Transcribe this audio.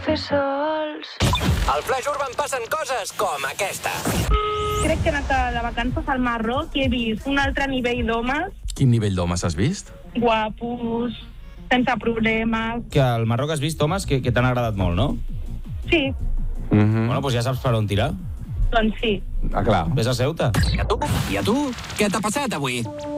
fer sols. Al Flash Urban passen coses com aquesta. Crec que he anat de vacances al Marroc i he vist un altre nivell d'homes. Quin nivell d'homes has vist? Guapos, sense problemes. Que al Marroc has vist homes que t'han agradat molt, no? Sí, Bueno, doncs ja saps per on tirar. doncs sí. Ah, clar. Ves a Ceuta. I a tu? Què t'ha passat avui?